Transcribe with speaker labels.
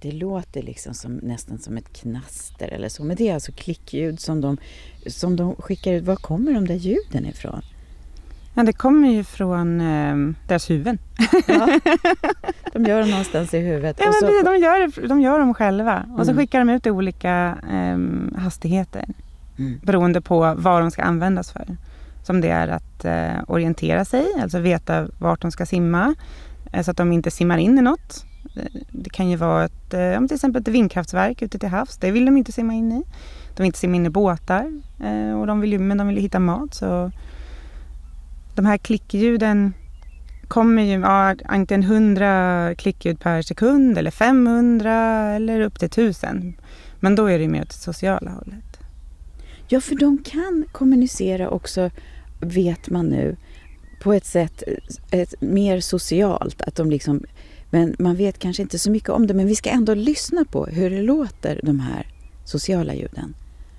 Speaker 1: det låter liksom nästan som ett knaster eller så. Men det är alltså klickljud som de skickar ut. Var kommer de där ljuden ifrån?
Speaker 2: Ja, det kommer ju från deras huvuden.
Speaker 1: Ja, de gör det någonstans i huvudet.
Speaker 2: Ja,
Speaker 1: och så...
Speaker 2: de gör dem själva. Och så skickar de ut i olika hastigheter. Beroende på vad de ska användas för. Som det är att orientera sig, alltså veta vart de ska simma. Så att de inte simmar in i något. Det kan ju vara till exempel ett vindkraftverk ute till havs. Det vill de inte simma in i. De vill inte simma in i båtar. Och de vill hitta mat. Så de här klickljuden kommer ju inte 100 klickljud per sekund. Eller 500 eller upp till 1000. Men då är det mer åt det sociala hållet.
Speaker 1: Ja, för de kan kommunicera också, vet man nu, på ett sätt mer socialt. Att de liksom, men man vet kanske inte så mycket om det, men vi ska ändå lyssna på hur det låter, de här sociala ljuden.